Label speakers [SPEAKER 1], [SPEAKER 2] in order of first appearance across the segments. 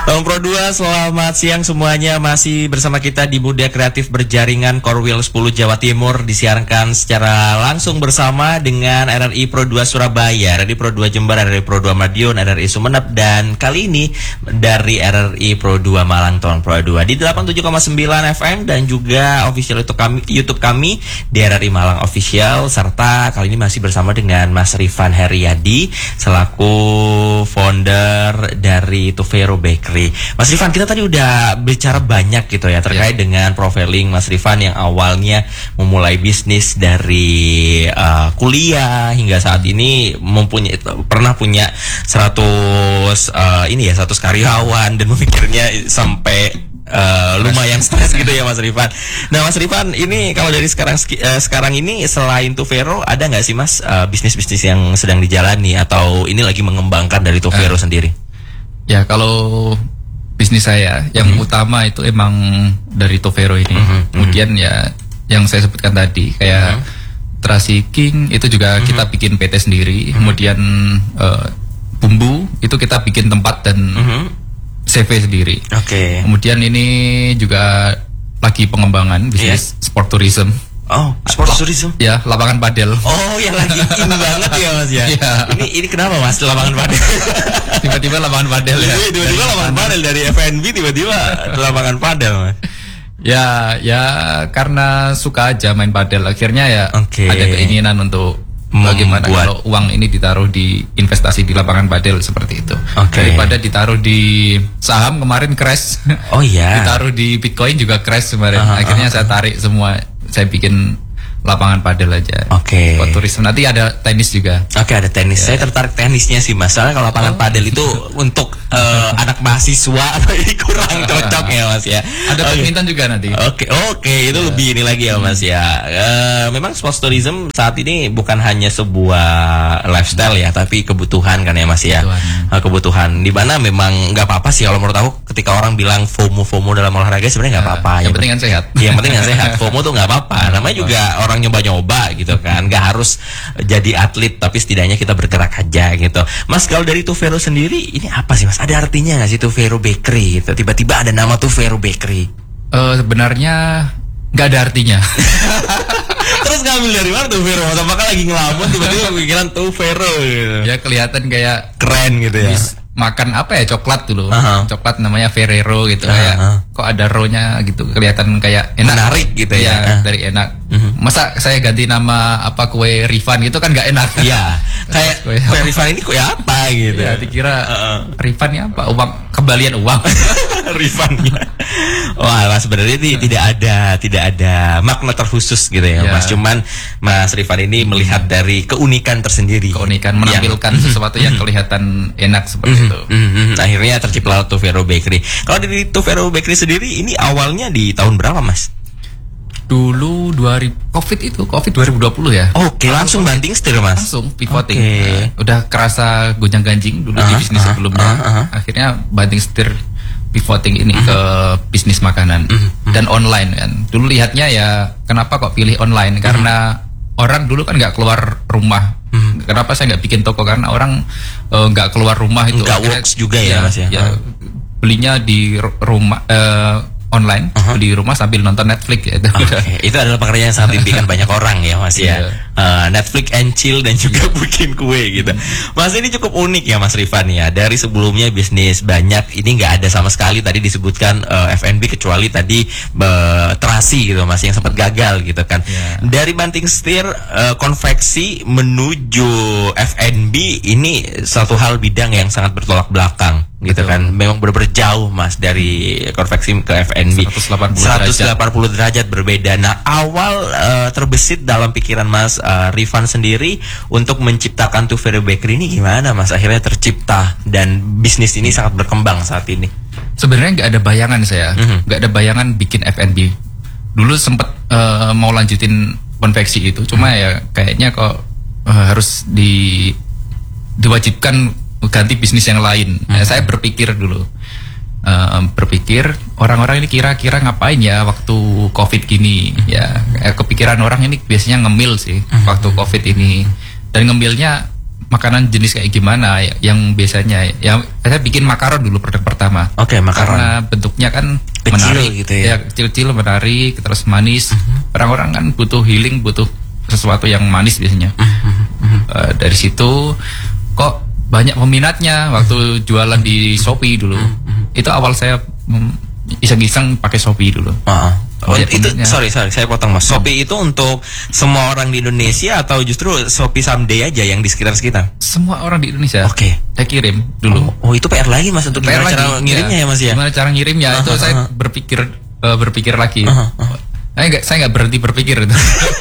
[SPEAKER 1] Bang Pro 2, selamat siang semuanya. Masih bersama kita di Muda Kreatif Berjaringan Korwil 10 Jawa Timur. Disiarkan secara langsung bersama dengan RRI Pro 2 Surabaya, RRI Pro 2 Jember, RRI Pro 2 Madiun, RRI Sumeneb, dan kali ini dari RRI Pro 2 Malang Tahun Pro 2 di 87,9 FM dan juga official YouTube kami di RRI Malang Official. Serta kali ini masih bersama dengan Mas Rifan Heriadi selaku founder dari Tufero Bakery. Mas Rifan, kita tadi udah bicara banyak gitu ya terkait dengan profiling Mas Rifan yang awalnya memulai bisnis dari kuliah hingga saat ini pernah punya 100 karyawan dan memikirnya sampai lumayan stres gitu ya Mas Rifan. Nah Mas Rifan, ini kalau dari sekarang ini selain Tufero ada nggak sih Mas bisnis-bisnis yang sedang dijalani atau ini lagi mengembangkan dari Tufero sendiri?
[SPEAKER 2] Ya, kalau bisnis saya yang utama itu emang dari Tufero ini. Kemudian ya yang saya sebutkan tadi kayak Terasi King itu juga kita bikin PT sendiri. Kemudian bumbu itu kita bikin tempat dan CV sendiri.
[SPEAKER 1] Oke.
[SPEAKER 2] Kemudian ini juga lagi pengembangan bisnis sport tourism.
[SPEAKER 1] Oh, sport tourism?
[SPEAKER 2] Ya, lapangan padel.
[SPEAKER 1] Oh, yang lagi in banget ya Mas ya. Ini kenapa Mas lapangan padel?
[SPEAKER 2] Tiba-tiba lapangan padel ya.
[SPEAKER 1] Tiba-tiba lapangan padel dari FNB tiba-tiba lapangan padel Mas.
[SPEAKER 2] Ya karena suka aja main padel. Akhirnya ya ada keinginan untuk bagaimana kalau uang ini ditaruh di investasi di lapangan padel seperti itu. Daripada ditaruh di saham kemarin crash.
[SPEAKER 1] Oh iya.
[SPEAKER 2] Ditaruh di Bitcoin juga crash kemarin. Akhirnya saya tarik semua, saya bikin lapangan padel aja. Buat turisme. Nanti ada tenis juga.
[SPEAKER 1] Ada tenis. Saya tertarik tenisnya sih Mas. Soalnya kalau lapangan padel itu untuk anak mahasiswa ini kurang cocok ya Mas ya.
[SPEAKER 2] Ada badminton juga nanti.
[SPEAKER 1] Itu lebih ini lagi ya Mas ya. Memang sports tourism saat ini bukan hanya sebuah lifestyle ya, tapi kebutuhan kan ya Mas ya. Kebutuhan. Di mana memang nggak apa-apa sih kalau menurut aku ketika orang bilang FOMO dalam olahraga sebenarnya nggak apa-apa.
[SPEAKER 2] Yang penting kan sehat.
[SPEAKER 1] Yang penting kan sehat. FOMO tuh nggak apa-apa. Namanya juga orang nyoba-nyoba gitu kan, nggak harus jadi atlet tapi setidaknya kita bergerak aja gitu. Mas, kalau dari Tufero sendiri ini apa sih Mas? Ada artinya nggak sih Tufero Bakery gitu? Tiba-tiba ada nama Tufero Bakery.
[SPEAKER 2] Sebenarnya nggak ada artinya.
[SPEAKER 1] Terus ngambil dari mana Tufero? Mas, apakah lagi ngelamun tiba-tiba kepikiran Tufero gitu?
[SPEAKER 2] Ya kelihatan kayak
[SPEAKER 1] keren gitu ya.
[SPEAKER 2] Makan apa ya, coklat dulu. Coklat namanya Ferrero gitu kayak kok ada ro-nya gitu, kelihatan kayak enak,
[SPEAKER 1] menarik gitu ya.
[SPEAKER 2] Dari enak. Masa saya ganti nama apa kue Rifan gitu kan nggak enak.
[SPEAKER 1] Iya. Kayak kue Rifan ini kue apa gitu.
[SPEAKER 2] Ya dikira Rifannya apa? Uang, kembalian uang.
[SPEAKER 1] Rifannya. Wah, sebenarnya tidak ada makna terkhusus gitu ya Mas. Cuman Mas Rifan ini melihat dari keunikan tersendiri.
[SPEAKER 2] Keunikan menampilkan sesuatu yang kelihatan enak seperti itu.
[SPEAKER 1] Akhirnya terciptalah Tufero Bakery. Kalau di Tufero Bakery sendiri ini awalnya di tahun berapa Mas?
[SPEAKER 2] Dulu COVID 2020 ya.
[SPEAKER 1] Langsung banting setir Mas.
[SPEAKER 2] Langsung pivoting. Udah kerasa gonjang-ganjing dulu di bisnis sebelumnya. Akhirnya banting setir pivoting ini ke bisnis makanan dan online kan. Dulu lihatnya ya kenapa kok pilih online, karena orang dulu kan nggak keluar rumah. Kenapa saya nggak bikin toko, karena orang nggak keluar rumah itu.
[SPEAKER 1] Nggak works juga ya Mas ya.
[SPEAKER 2] Belinya di rumah online, di rumah sambil nonton Netflix ya.
[SPEAKER 1] Itu adalah pekerjaan yang sangat diimpikan banyak orang ya Mas ya. Netflix and chill dan juga bikin kue gitu. Mas, ini cukup unik ya Mas Rifan ya. Dari sebelumnya bisnis banyak, ini nggak ada sama sekali tadi disebutkan F&B kecuali tadi terasi gitu Mas yang sempat gagal gitu kan. Dari banting setir konveksi menuju F&B ini satu hal bidang yang sangat bertolak belakang gitu kan. Memang benar-benar jauh Mas dari konveksi ke F&B 180 derajat berbeda. Nah, awal terbesit dalam pikiran Mas Rifan sendiri untuk menciptakan Tufero Bakery ini gimana Mas? Akhirnya tercipta dan bisnis ini sangat berkembang saat ini.
[SPEAKER 2] Sebenarnya nggak ada bayangan saya, nggak ada bayangan bikin F&B. Dulu sempat mau lanjutin konveksi itu, cuma ya kayaknya kok harus diwajibkan ganti bisnis yang lain. Saya berpikir dulu, orang-orang ini kira-kira ngapain ya waktu COVID gini ya. Kepikiran orang ini biasanya ngemil sih waktu COVID ini, dan ngemilnya makanan jenis kayak gimana yang biasanya yang saya bikin makaron dulu produk pertama.
[SPEAKER 1] Oke, makaron.
[SPEAKER 2] Karena bentuknya kan
[SPEAKER 1] Kecil
[SPEAKER 2] menarik
[SPEAKER 1] gitu ya.
[SPEAKER 2] kecil-kecil menarik terus manis. Orang-orang kan butuh healing, butuh sesuatu yang manis biasanya. Dari situ kok banyak peminatnya waktu jualan di Shopee dulu. Itu awal saya iseng-iseng pakai Shopee dulu.
[SPEAKER 1] Oh, itu sorry saya potong Mas. Shopee itu untuk semua orang di Indonesia atau justru Shopee Someday aja yang di sekitar-sekitar?
[SPEAKER 2] Semua orang di Indonesia.
[SPEAKER 1] Oke.
[SPEAKER 2] Saya kirim dulu.
[SPEAKER 1] Oh, itu PR lagi Mas untuk
[SPEAKER 2] PR
[SPEAKER 1] gimana cara
[SPEAKER 2] lagi,
[SPEAKER 1] ngirimnya ya Mas ya?
[SPEAKER 2] Gimana cara ngirimnya itu saya berpikir lagi. Saya nggak berhenti berpikir itu.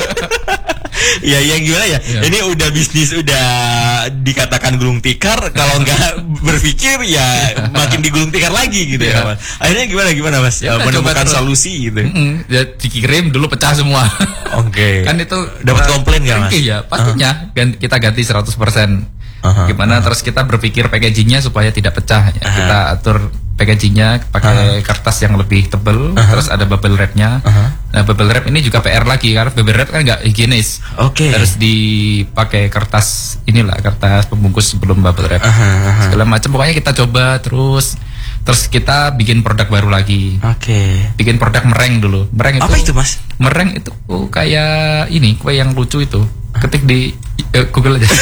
[SPEAKER 1] Ya gimana ya? Ini udah bisnis udah dikatakan gulung tikar, kalau nggak berpikir ya makin digulung tikar lagi gitu ya Mas. Akhirnya gimana Mas? Menemukan solusi gitu.
[SPEAKER 2] Ya dikirim dulu pecah semua.
[SPEAKER 1] Oke.
[SPEAKER 2] Kan itu
[SPEAKER 1] dapat komplain nggak Mas?
[SPEAKER 2] Iya, pastinya kita ganti 100%. Gimana terus kita berpikir packagingnya supaya tidak pecah ya. Kita atur packagingnya pakai kertas yang lebih tebal, terus ada bubble wrapnya. Nah, bubble wrap ini juga PR lagi karena bubble wrap kan nggak higienis.
[SPEAKER 1] Oke.
[SPEAKER 2] Terus dipakai kertas kertas pembungkus sebelum bubble wrap. Segala macam pokoknya kita coba terus kita bikin produk baru lagi.
[SPEAKER 1] Oke.
[SPEAKER 2] Bikin produk mereng dulu. Mereng itu
[SPEAKER 1] apa itu Mas?
[SPEAKER 2] Mereng itu kayak ini kue yang lucu itu. Ketik di Google aja.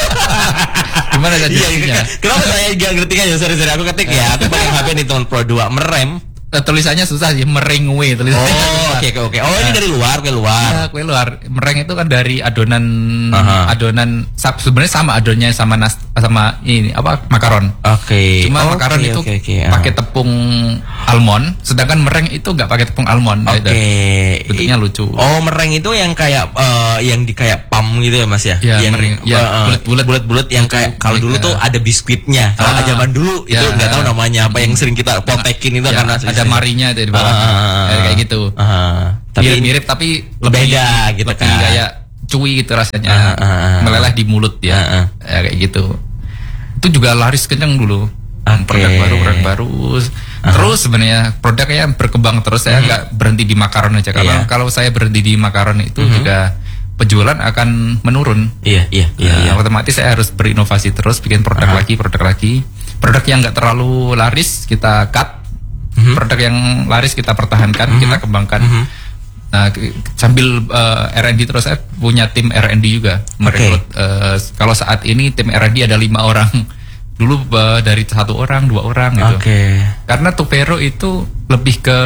[SPEAKER 2] Gimana tadi?
[SPEAKER 1] Iya. Kenapa saya nggak ngerti kan ya? Sorry aku ketik ya. Aku pakai HP nih tahun Pro 2 merem.
[SPEAKER 2] Tulisannya susah sih, meringwe tulisannya.
[SPEAKER 1] Oh, oke. Oh, ini dari luar, kue luar.
[SPEAKER 2] Kue luar. Mereng itu kan dari adonan sebenarnya sama adonannya sama ini makaron.
[SPEAKER 1] Oke.
[SPEAKER 2] Cuma makaron itu pakai tepung almond, sedangkan mereng itu nggak pakai tepung almond.
[SPEAKER 1] Oke.
[SPEAKER 2] Bentuknya lucu.
[SPEAKER 1] Oh, mereng itu yang kayak yang di kayak pam gitu ya Mas ya?
[SPEAKER 2] Ya,
[SPEAKER 1] yang
[SPEAKER 2] mereng.
[SPEAKER 1] bulat-bulat yang kayak kalau dulu tuh ada biskuitnya. Kalau zaman dulu itu nggak tahu namanya apa, yang sering kita potekin itu karena
[SPEAKER 2] ada marinya itu di bawah. Kayak gitu. Tapi mirip tapi lebih
[SPEAKER 1] beda gitu
[SPEAKER 2] lebih
[SPEAKER 1] kan.
[SPEAKER 2] Kayak cuy gitu rasanya. Meleleh di mulut ya. Kayak gitu. Itu juga laris kenceng dulu. Produk baru. Terus sebenarnya produknya berkembang terus. Saya nggak berhenti di makaron aja. Kalau saya berhenti di makaron itu juga penjualan akan menurun. Iya. Otomatis saya harus berinovasi terus, bikin produk lagi. Produk yang nggak terlalu laris kita cut. Produk yang laris kita pertahankan, kita kembangkan. Nah, sambil R&D terus, saya punya tim R&D juga. Merekrut. Kalau saat ini tim R&D ada 5 orang. Dulu dari 1 orang, 2 orang gitu. Karena Tupero itu lebih ke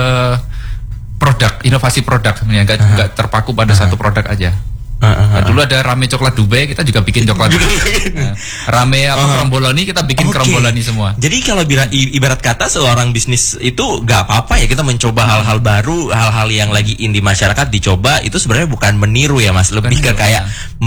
[SPEAKER 2] produk, inovasi produk sebenarnya, nggak terpaku pada satu produk aja. Dulu ada rame coklat Dubai, kita juga bikin coklat. Rame kromboloni, kita bikin kromboloni semua.
[SPEAKER 1] Jadi kalau ibarat kata seorang bisnis itu nggak apa-apa ya, kita mencoba hal-hal baru, hal-hal yang lagi in di masyarakat dicoba, itu sebenarnya bukan meniru ya Mas, lebih ke kayak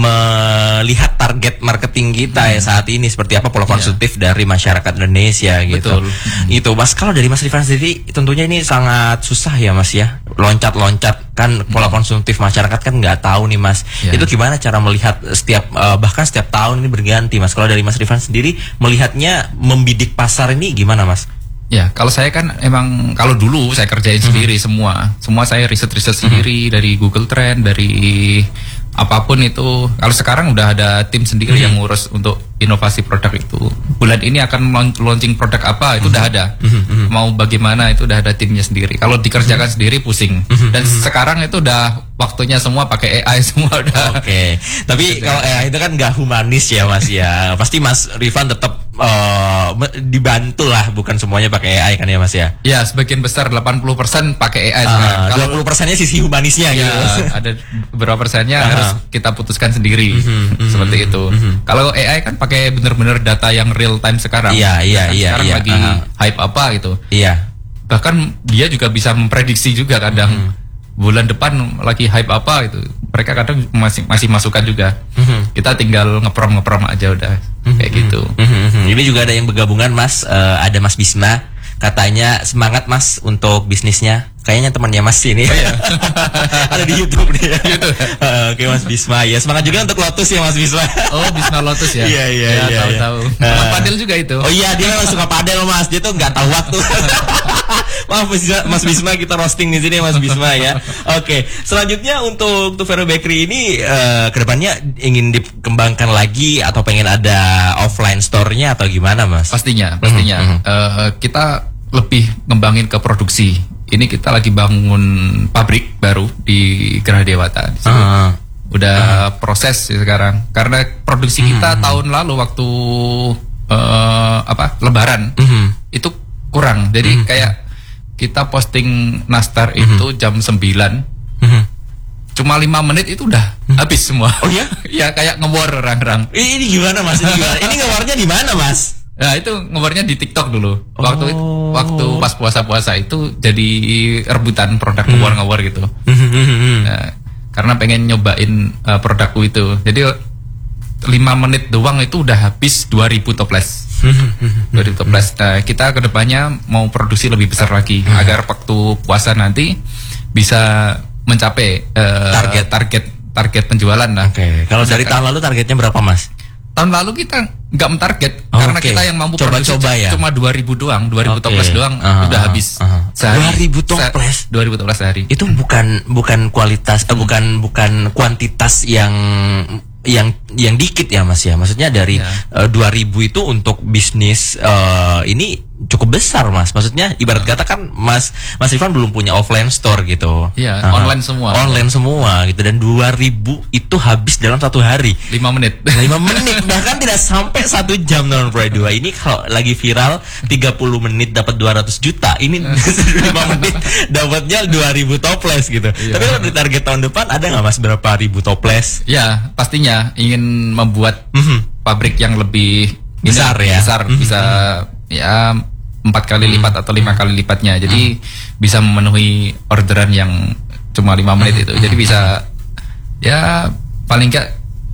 [SPEAKER 1] melihat target marketing kita ya saat ini seperti apa pola konsumtif dari masyarakat Indonesia gitu.
[SPEAKER 2] Betul.
[SPEAKER 1] Itu Mas, kalau dari Mas Rifan sendiri tentunya ini sangat susah ya Mas ya, loncat-loncat kan pola konsumtif masyarakat kan nggak tahu nih Mas. Itu gimana cara melihat bahkan setiap tahun ini berganti Mas. Kalau dari Mas Rifan sendiri melihatnya membidik pasar ini gimana Mas?
[SPEAKER 2] Ya, kalau saya kan emang kalau dulu saya kerjain sendiri semua saya riset sendiri dari Google Trend, dari apapun itu. Kalau sekarang udah ada tim sendiri yang ngurus untuk inovasi produk itu. Bulan ini akan launching produk apa itu udah ada. Mau bagaimana itu udah ada timnya sendiri. Kalau dikerjakan sendiri pusing. Dan sekarang itu udah waktunya semua pakai AI semua udah.
[SPEAKER 1] Oke. Tapi kalau AI itu kan nggak humanis ya Mas ya. Pasti Mas Rifan tetap dibantu lah, bukan semuanya pakai AI kan ya Mas ya?
[SPEAKER 2] Ya, sebagian besar 80% pakai AI sekarang.
[SPEAKER 1] Kalau 20%-nya sisi humanisnya
[SPEAKER 2] ya,
[SPEAKER 1] gitu.
[SPEAKER 2] Ada beberapa persennya harus kita putuskan sendiri. Seperti itu. Kalau AI kan pakai benar-benar data yang real time sekarang. Sekarang lagi hype apa gitu.
[SPEAKER 1] Iya.
[SPEAKER 2] Bahkan dia juga bisa memprediksi juga kadang bulan depan lagi hype apa itu. Mereka kadang masih masukan juga. Kita tinggal ngeprom aja udah kayak gitu.
[SPEAKER 1] Ini juga ada yang bergabungan Mas, ada Mas Bisma, katanya semangat Mas untuk bisnisnya. Kayaknya temannya Mas ini. Ada di YouTube nih. Oke Mas Bisma ya, semangat juga untuk Lotus ya Mas Bisma.
[SPEAKER 2] Oh, Bisma Lotus ya.
[SPEAKER 1] Iya.
[SPEAKER 2] Tahu. Teman padel juga itu.
[SPEAKER 1] Oh iya, dia memang suka padel Mas, dia tuh nggak tahu waktu. Maaf Mas Bisma, kita roasting di sini Mas Bisma ya. Oke, selanjutnya untuk Tufero Bakery ini kedepannya ingin dikembangkan lagi atau pengen ada offline store-nya atau gimana Mas?
[SPEAKER 2] Pastinya. Kita lebih ngembangin ke produksi. Ini kita lagi bangun pabrik baru di Geraha Dewata. Udah proses sih sekarang. Karena produksi kita tahun lalu waktu Lebaran itu kurang. Jadi kayak kita posting nastar itu jam 9. Cuma 5 menit itu udah habis semua. Oh ya? Ya kayak nge-war orang-orang.
[SPEAKER 1] Ini gimana Mas? Ini nge-warnya di mana Mas?
[SPEAKER 2] Nah itu nge-warnya di TikTok dulu. Waktu pas puasa-puasa itu jadi rebutan produk nge-war gitu. Nah, karena pengen nyobain produkku itu. Jadi 5 menit doang itu udah habis 2000 toples. 2000 toples. Nah, kita kedepannya mau produksi lebih besar lagi agar waktu puasa nanti bisa mencapai target penjualan lah.
[SPEAKER 1] Oke. Kalau dari tahun lalu targetnya berapa Mas?
[SPEAKER 2] Tahun lalu kita nggak mentarget karena kita yang mampu produksi cuma 2000 doang, 2000 toples doang udah habis.
[SPEAKER 1] 2000 toples.
[SPEAKER 2] 2000 toples sehari.
[SPEAKER 1] Itu bukan kualitas bukan kuantitas yang dikit ya Mas ya. Maksudnya dari 2000 itu untuk bisnis ini cukup besar Mas. Maksudnya ibarat kata kan Mas Irfan belum punya offline store gitu.
[SPEAKER 2] Iya, online semua.
[SPEAKER 1] Online semua gitu, dan 2000 itu habis dalam 1 hari.
[SPEAKER 2] 5 menit.
[SPEAKER 1] 5 menit bahkan tidak sampai 1 jam Nurul Pro 2. Ini kalau lagi viral 30 menit dapat 200 juta. Ini 5 menit dapatnya 2000 toples gitu. Iya. Tapi kalau di target tahun depan ada nggak Mas berapa ribu toples?
[SPEAKER 2] Ya, pastinya ingin membuat pabrik yang lebih
[SPEAKER 1] besar ya.
[SPEAKER 2] Besar bisa ya 4 kali lipat atau 5 kali lipatnya. Jadi bisa memenuhi orderan yang cuma 5 menit itu. Jadi bisa ya paling enggak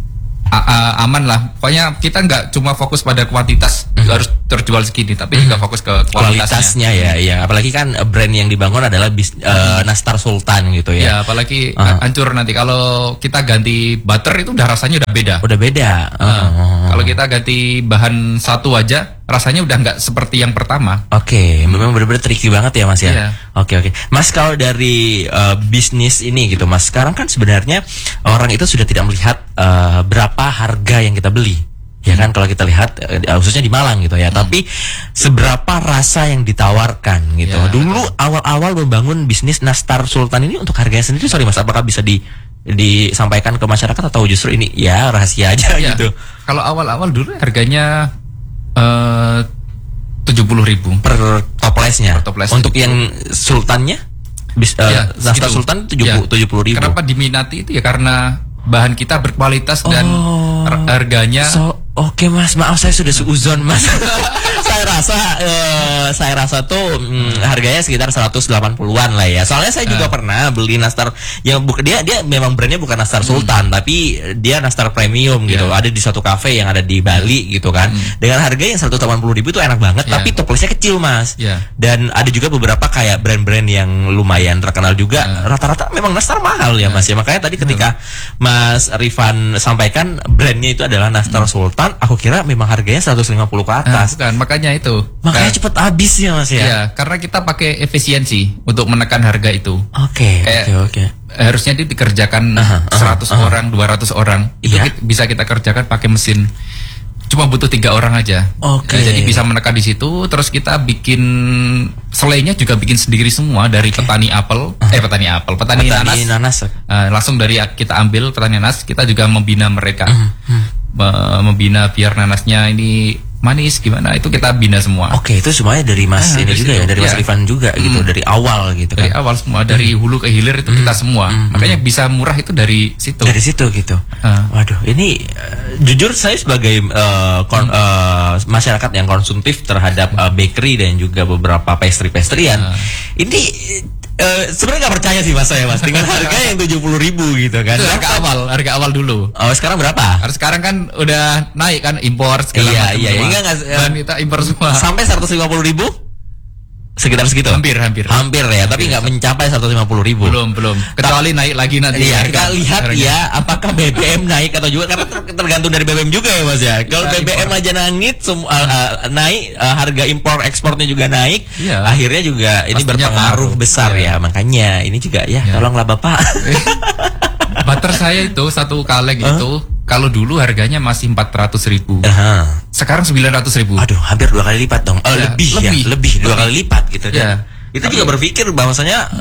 [SPEAKER 2] aman lah. Pokoknya kita nggak cuma fokus pada kuantitas harus terjual segini, tapi juga fokus ke kualitasnya
[SPEAKER 1] ya. Apalagi kan brand yang dibangun adalah Nastar Sultan gitu ya.
[SPEAKER 2] Ya, apalagi hancur nanti kalau kita ganti butter itu udah rasanya udah beda. Kalau kita ganti bahan satu aja rasanya udah nggak seperti yang pertama.
[SPEAKER 1] Oke, memang benar-benar tricky banget ya Mas ya. Yeah. Oke. Mas, kalau dari bisnis ini gitu Mas, sekarang kan sebenarnya orang itu sudah tidak melihat berapa harga yang kita beli. Ya kan, kalau kita lihat khususnya di Malang gitu ya. Tapi seberapa rasa yang ditawarkan gitu. Yeah. Dulu awal-awal membangun bisnis Nastar Sultan ini untuk harganya sendiri, sorry Mas, apakah bisa disampaikan ke masyarakat atau justru ini ya rahasia aja gitu?
[SPEAKER 2] Kalau awal-awal dulu harganya 70.000
[SPEAKER 1] per toplesnya. Untuk
[SPEAKER 2] gitu.
[SPEAKER 1] yang sultannya Nastar Sultan 70.000.
[SPEAKER 2] Kenapa diminati itu ya karena bahan kita berkualitas dan harganya.
[SPEAKER 1] Oke Mas, maaf saya sudah seuzon Mas. saya rasa tuh harganya sekitar 180-an lah ya. Soalnya saya juga pernah beli Nastar yang dia memang brandnya bukan Nastar Sultan, tapi dia Nastar Premium gitu. Ada di suatu cafe yang ada di Bali gitu kan. Dengan harga yang 180.000 itu enak banget, tapi toplesnya kecil Mas. Dan ada juga beberapa kayak brand-brand yang lumayan terkenal juga. Rata-rata memang Nastar mahal ya Mas ya. Makanya tadi ketika Mas Rifan sampaikan brandnya itu adalah Nastar Sultan, aku kira memang harganya 150 ke atas.
[SPEAKER 2] Bukan, makanya itu.
[SPEAKER 1] Makanya cepet habis ya Mas ya.
[SPEAKER 2] Iya, karena kita pakai efisiensi untuk menekan harga itu.
[SPEAKER 1] Oke.
[SPEAKER 2] Harusnya itu dikerjakan 100 orang, 200 orang. Itu bisa kita kerjakan pakai mesin. Cuma butuh 3 orang aja. Jadi bisa menekan di situ. Terus kita bikin selainya juga bikin sendiri semua dari petani apel, petani nanas. Langsung dari kita ambil petani nanas, kita juga membina mereka. Membina biar nanasnya ini manis gimana, itu kita bina semua.
[SPEAKER 1] Itu semuanya dari Mas ini juga ya, dari Mas Rifan juga gitu, dari awal gitu kan.
[SPEAKER 2] Dari awal semua, dari hulu ke hilir itu kita semua. Makanya bisa murah itu dari situ.
[SPEAKER 1] Dari situ gitu. Waduh, ini jujur saya sebagai masyarakat yang konsumtif terhadap bakery dan juga beberapa pastry-pastryan, ini sebenarnya nggak percaya sih Mas saya Mas dengan harga yang 70.000 gitu kan.
[SPEAKER 2] Harga awal dulu.
[SPEAKER 1] Sekarang berapa?
[SPEAKER 2] Sekarang kan udah naik kan, impor segala macam.
[SPEAKER 1] Iya. Enggak
[SPEAKER 2] dan kita impor semua.
[SPEAKER 1] Sampai 150.000? sekitar segitu.
[SPEAKER 2] Hampir
[SPEAKER 1] ya, tapi nggak mencapai 150.000.
[SPEAKER 2] Belum. Kecuali naik lagi nanti.
[SPEAKER 1] Iya, kita lihat ya apakah BBM naik atau juga, karena tergantung dari BBM juga ya Mas ya. Kalau BBM aja naik, harga impor ekspornya juga naik, akhirnya juga ini berpengaruh besar ya. Makanya ini juga ya, tolonglah Bapak.
[SPEAKER 2] Butter saya itu satu kaleng itu kalau dulu harganya masih 400.000, sekarang 900.000.
[SPEAKER 1] Aduh, hampir 2 kali lipat dong. Lebih 2 kali lipat gitu. Kita juga berpikir bahwasanya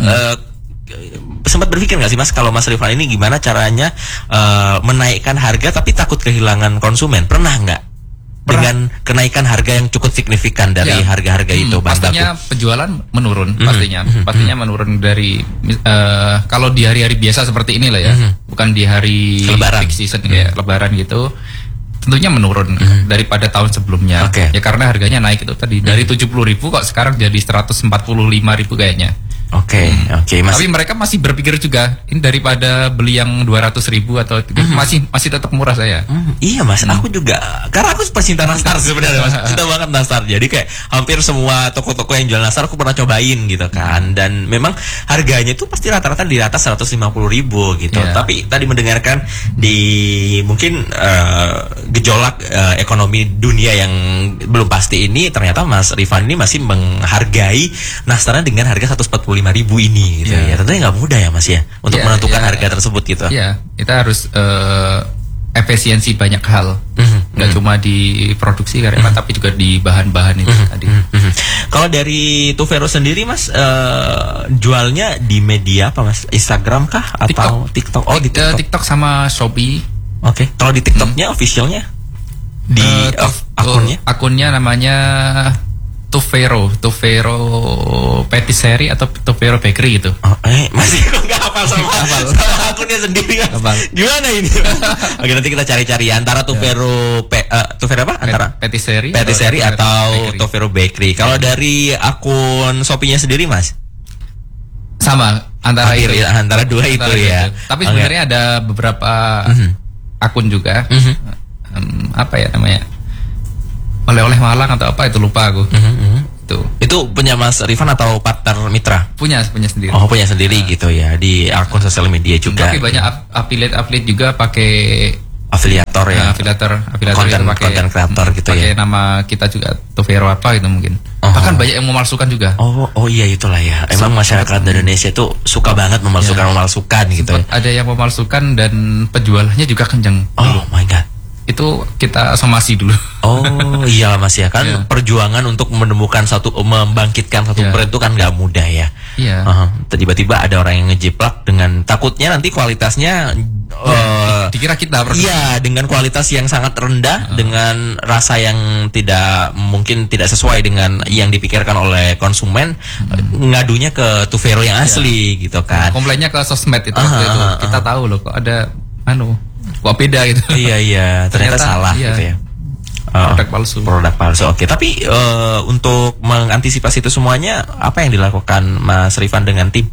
[SPEAKER 1] sempat berpikir nggak sih Mas, kalau Mas Rifan ini gimana caranya menaikkan harga tapi takut kehilangan konsumen? Pernah nggak dengan kenaikan harga yang cukup signifikan dari harga-harga itu?
[SPEAKER 2] Pastinya penjualan menurun, pastinya menurun dari kalau di hari-hari biasa seperti inilah ya, bukan di hari
[SPEAKER 1] Lebaran,
[SPEAKER 2] peak season kayak Lebaran gitu, tentunya menurun daripada tahun sebelumnya. Ya karena harganya naik itu tadi dari 70.000 kok sekarang jadi 145.000 kayaknya.
[SPEAKER 1] Oke, Mas.
[SPEAKER 2] Tapi mereka masih berpikir juga ini daripada beli yang 200.000 atau masih tetap murah saya.
[SPEAKER 1] Iya Mas, aku juga, karena aku pecinta nastar sebenarnya Mas, cinta banget nastar. Jadi kayak hampir semua toko-toko yang jual nastar aku pernah cobain gitu kan, dan memang harganya itu pasti rata-rata di atas 150.000 gitu. Tapi tadi mendengarkan di mungkin gejolak ekonomi dunia yang belum pasti ini, ternyata Mas Rifan ini masih menghargai nastarnya dengan harga 145.000 ini gitu ya. Tentunya nggak mudah ya Mas ya untuk menentukan harga tersebut gitu.
[SPEAKER 2] Iya, kita harus efisiensi banyak hal, nggak cuma di produksi karena tapi juga di bahan-bahan itu tadi.
[SPEAKER 1] Kalau dari Tufero sendiri Mas, jualnya di media apa Mas? Instagram kah atau TikTok? Oh, di
[SPEAKER 2] TikTok sama Shopee.
[SPEAKER 1] Oke. Kalau di TikToknya officialnya di akunnya namanya Tufero Patisserie atau Tufero Bakery gitu. Masih kok nggak hafal sama akunnya sendiri kan? Gimana ini? Oke, nanti kita cari-cari antara Tufero apa? Antara
[SPEAKER 2] Patisserie
[SPEAKER 1] atau Tufero Bakery. Kalau dari akun Shopee-nya sendiri Mas?
[SPEAKER 2] Sama,
[SPEAKER 1] antara dua itu ya.
[SPEAKER 2] Tapi sebenarnya ada beberapa akun juga. Apa ya namanya? Oleh-oleh Malang atau apa itu lupa aku.
[SPEAKER 1] Itu punya Mas Rifan atau partner mitra?
[SPEAKER 2] Punya sendiri.
[SPEAKER 1] Oh, punya sendiri gitu ya, di akun sosial media juga.
[SPEAKER 2] Tapi banyak affiliate juga pakai
[SPEAKER 1] afiliator ya.
[SPEAKER 2] Afiliator
[SPEAKER 1] konten kreator gitu ya.
[SPEAKER 2] Pakai nama kita juga Tufero apa gitu mungkin. Bahkan banyak yang memalsukan juga.
[SPEAKER 1] Oh iya itulah ya. Emang masyarakat Indonesia tuh suka banget memalsukan gitu ya.
[SPEAKER 2] Ada yang memalsukan dan penjualannya juga kenceng.
[SPEAKER 1] Oh my god.
[SPEAKER 2] Itu kita somasi dulu.
[SPEAKER 1] Oh iya Mas ya, kan perjuangan untuk membangkitkan satu brand itu kan nggak mudah ya. Tiba-tiba ada orang yang ngejiplak dengan takutnya nanti kualitasnya
[SPEAKER 2] dikira kita.
[SPEAKER 1] Iya, dengan kualitas yang sangat rendah, dengan rasa yang mungkin tidak sesuai dengan yang dipikirkan oleh konsumen, ngadunya ke Tufero yang asli gitu kan.
[SPEAKER 2] Komplainnya ke sosmed itu. Kita tahu loh kok ada kok beda gitu.
[SPEAKER 1] Iya, ternyata salah gitu ya. Produk palsu. Oke, tapi untuk mengantisipasi itu semuanya, apa yang dilakukan Mas Rifan dengan tim?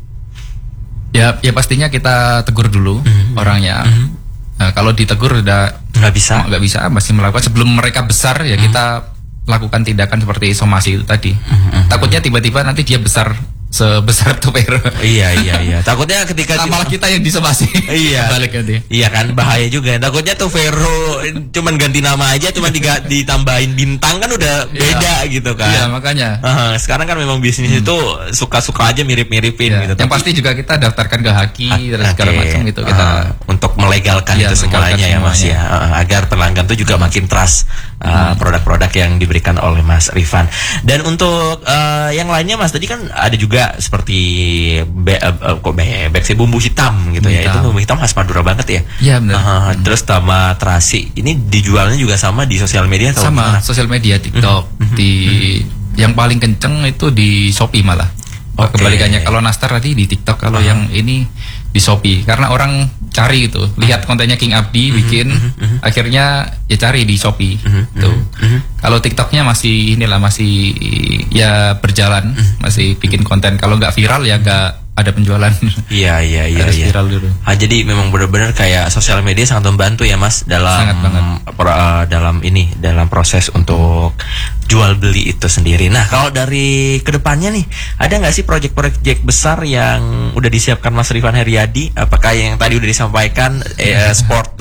[SPEAKER 2] Ya pastinya kita tegur dulu orangnya. Kalau ditegur udah nggak bisa, masih melakukan sebelum mereka besar ya kita lakukan tindakan seperti somasi itu tadi. Takutnya tiba-tiba nanti dia besar sebesar Tufero. Iya. Takutnya ketika malah kita yang disomasi. Balik nanti. Iya kan, bahaya juga. Takutnya Tufero cuman ganti nama aja, cuman ditambahin bintang kan udah beda gitu kan. Iya, makanya. Sekarang kan memang bisnis itu suka-suka aja mirip-miripin gitu. Yang pasti juga kita daftarkan ke Haki dan segala macam gitu kita
[SPEAKER 1] untuk melegalkan itu semuanya ya Mas ya. Agar pelanggan tuh juga makin trust produk-produk yang diberikan oleh Mas Rifan. Dan untuk yang lainnya Mas, tadi kan ada juga seperti bebek sih, bumbu hitam gitu ya. Itu bumbu hitam khas Madura banget ya. Iya benar. Terus sama terasi ini dijualnya juga sama di sosial media atau sama gimana? Sosial media, TikTok, yang paling kenceng itu di Shopee malah. Kebalikannya, kalau nastar tadi di TikTok, kalau yang ini di Shopee, karena orang cari itu, lihat kontennya King Abdi bikin, akhirnya ya cari di Shopee. Tuh. Kalau TikToknya masih ya berjalan, masih bikin konten. Kalau nggak viral ya
[SPEAKER 2] ada penjualan.
[SPEAKER 1] Iya.
[SPEAKER 2] Harus viral dulu.
[SPEAKER 1] Jadi memang benar-benar kayak sosial media sangat membantu ya Mas dalam dalam proses untuk jual beli itu sendiri. Nah, kalau dari kedepannya nih, ada nggak sih proyek-proyek besar yang udah disiapkan Mas Rifan Heriadi? Apakah yang tadi udah disampaikan sport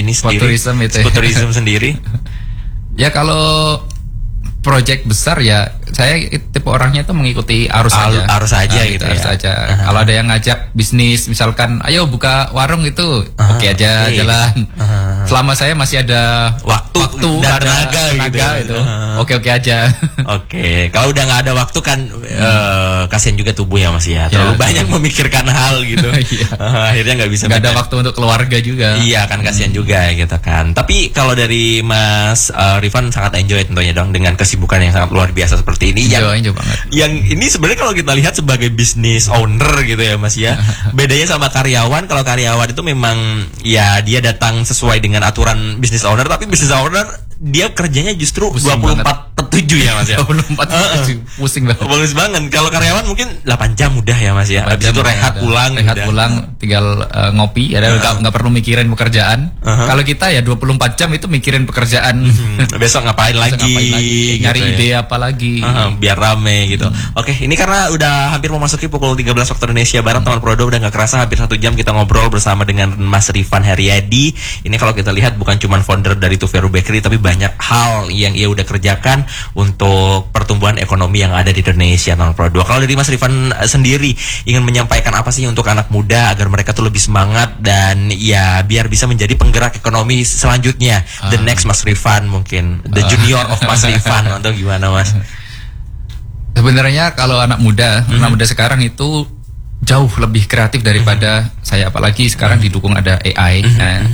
[SPEAKER 1] tourism sendiri?
[SPEAKER 2] Ya kalau proyek besar ya saya tipe orangnya tuh mengikuti arus saja.
[SPEAKER 1] Arus aja gitu
[SPEAKER 2] arus
[SPEAKER 1] ya.
[SPEAKER 2] Aja. Kalau ada yang ngajak bisnis misalkan ayo buka warung itu oke aja jalan. Selama saya masih ada waktu
[SPEAKER 1] dan tenaga
[SPEAKER 2] gitu. Oke aja.
[SPEAKER 1] Oke, kalau udah nggak ada waktu kan kasihan juga tubuh ya Mas ya. Terlalu banyak memikirkan hal gitu. Akhirnya nggak bisa.
[SPEAKER 2] Nggak ada waktu untuk keluarga juga.
[SPEAKER 1] Iya kan kasihan juga gitu kan. Tapi kalau dari Mas Rifan sangat enjoy tentunya dong dengan kesibukan yang sangat luar biasa seperti ini.
[SPEAKER 2] Enjoy banget.
[SPEAKER 1] Yang ini sebenarnya kalau kita lihat sebagai business owner gitu ya Mas ya. Bedanya sama karyawan, kalau karyawan itu memang ya dia datang sesuai dengan aturan business owner, tapi business owner dia kerjanya justru 24/7 ya Mas ya.
[SPEAKER 2] 24/7 pusing banget.
[SPEAKER 1] Bagus banget. Kalau karyawan mungkin 8 jam udah ya Mas ya. Habis itu rehat pulang,
[SPEAKER 2] tinggal ngopi, ada nggak perlu mikirin pekerjaan. Kalau kita ya 24 jam itu mikirin pekerjaan.
[SPEAKER 1] Besok ngapain lagi,
[SPEAKER 2] nyari
[SPEAKER 1] gitu
[SPEAKER 2] ide apa lagi.
[SPEAKER 1] Biar rame gitu. Oke, ini karena udah hampir memasuki pukul 13 waktu Indonesia Barat, teman Prodo udah nggak kerasa hampir 1 jam kita ngobrol bersama dengan Mas Rifan Heriadi. Ini kalau kita lihat bukan cuma founder dari Tuveru Bakery, tapi banyak hal yang ia udah kerjakan untuk pertumbuhan ekonomi yang ada di Indonesia, teman Prodo. Kalau dari Mas Rifan sendiri ingin menyampaikan apa sih untuk anak muda agar mereka tuh lebih semangat dan ya biar bisa menjadi penggerak ekonomi selanjutnya, the next Mas Rifan mungkin, the junior of Mas Rifan atau gimana Mas?
[SPEAKER 2] Sebenarnya kalau anak muda sekarang itu jauh lebih kreatif daripada saya, apalagi sekarang didukung ada AI.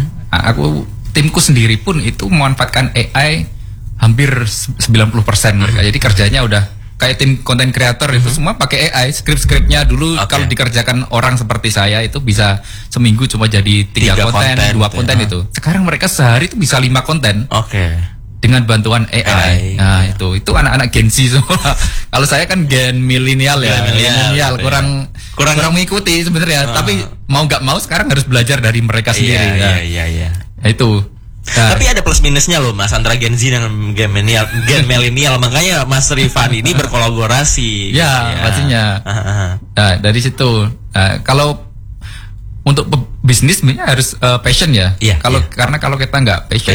[SPEAKER 2] Timku sendiri pun itu memanfaatkan AI hampir 90% mereka. Jadi kerjanya udah kayak tim konten kreator itu semua pakai AI. Skrip-skripnya dulu kalau dikerjakan orang seperti saya itu bisa seminggu cuma jadi 3 konten, 2 konten itu. Sekarang mereka sehari itu bisa 5 konten. Dengan bantuan AI. Nah, itu anak-anak Gen Z semua. Kalau saya kan gen milenial ya, milenial kurang mengikuti sebenarnya, tapi mau nggak mau sekarang harus belajar dari mereka sendiri.
[SPEAKER 1] Iya.
[SPEAKER 2] Itu.
[SPEAKER 1] Tapi ada plus minusnya loh Mas antara Gen Z dan gen milenial. Makanya Mas Rifan ini berkolaborasi.
[SPEAKER 2] Pastinya. Nah, dari situ. Kalau untuk bisnis sebenarnya harus passion ya. Karena kalau kita nggak passion